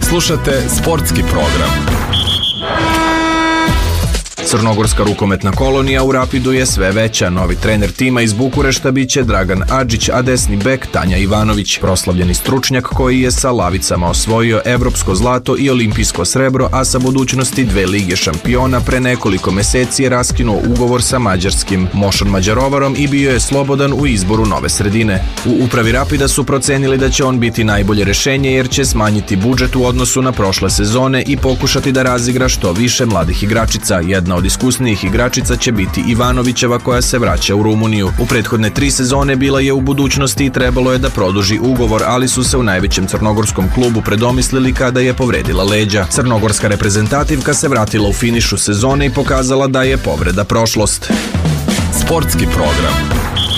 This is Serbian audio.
Slušate sportski program. Crnogorska rukometna kolonija u Rapidu je sve veća. Novi trener tima iz Bukurešta biće Dragan Adžić, a desni bek Tanja Ivanović, proslavljeni stručnjak koji je sa lavicama osvojio evropsko zlato i olimpijsko srebro, a sa budućnosti 2 lige šampiona pre nekoliko meseci je raskinuo ugovor sa mađarskim Mošon Mađarovarom i bio je slobodan u izboru nove sredine. U upravi Rapida su procenili da će on biti najbolje rešenje jer će smanjiti budžet u odnosu na prošle sezone i pokušati da razigra što više mladih igračica. Jedna od iskusnijih igračica će biti Ivanovićeva koja se vraća u Rumuniju. U prethodne 3 sezone bila je u budućnosti i trebalo je da produži ugovor, ali su se u najvećem crnogorskom klubu predomislili kada je povredila leđa. Crnogorska reprezentativka se vratila u finišu sezone i pokazala da je povreda prošlost. Sportski program.